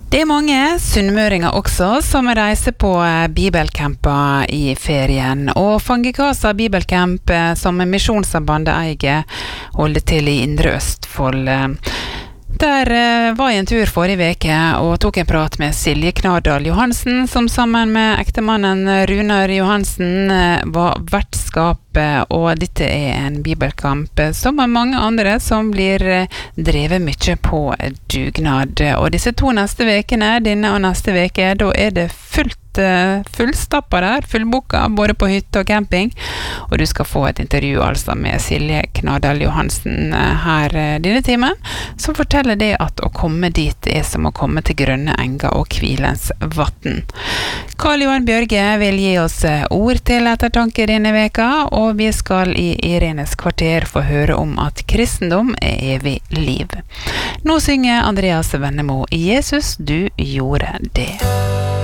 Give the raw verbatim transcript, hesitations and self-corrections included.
Det er mange sunnmøringer også som reiser på bibelcamper i ferien, og Fangekasa bibelcamp som Misjonssambandet eier holder til i Indre Østfold. Der var jeg en tur forrige veke og tok en prat med Silje Knardal Johansen, som sammen med ektemannen Runar Johansen var vertskap, og dette er en bibelkamp som er mange andre som blir drevet mye på dugnad. Og disse to neste vekene, denne og neste veke, da er det fullt fullstappa der, fullboka, både på hytte og camping, og du skal få et intervju altså med Silje Knardal Johansen her denne timen, som forteller det at å komme dit er som å komme til grønne enger og Kvilens vatten. Karl Johan Bjørge vil gi oss ord til ettertanke denne veka, og vi skal i Irenes kvarter få høre om at kristendom er evig liv. Nå synger Andreas Vennemo, Jesus, du gjorde det.